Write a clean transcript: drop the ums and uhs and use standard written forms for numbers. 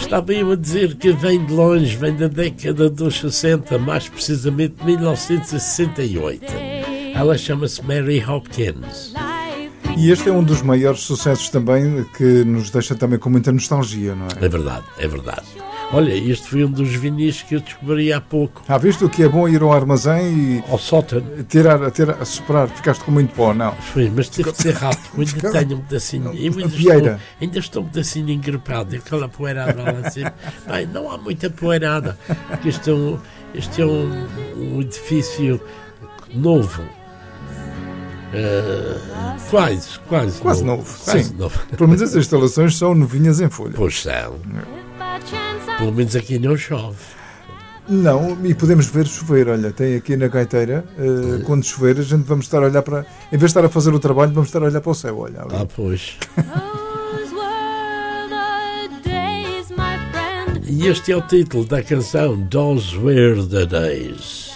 Estava eu a dizer que vem de longe, vem da década dos 60, mais precisamente 1968. Ela chama-se Mary Hopkins. E este é um dos maiores sucessos também, que nos deixa também com muita nostalgia, não é? É verdade, é verdade. Olha, este foi um dos vinis que eu descobri há pouco. Visto o que é bom ir ao armazém e... Ao sótão. A soprar, ficaste com muito pó, não? Foi, mas teve que ser rápido. Eu ainda tenho um pedacinho. Ainda estou um pedacinho engrepado. Aquela poeirada lá em cima. Bem, não há muita poeirada. Porque este é um edifício novo. Quase novo. Sim. Pelo menos as instalações são novinhas em folha. Pois são. Pelo menos aqui não chove. Não, e podemos ver chover. Olha, tem aqui na gaiteira, quando chover, a gente vamos estar a olhar para... Em vez de estar a fazer o trabalho, vamos estar a olhar para o céu. Olha, pois. E este é o título da canção Those Were the Days.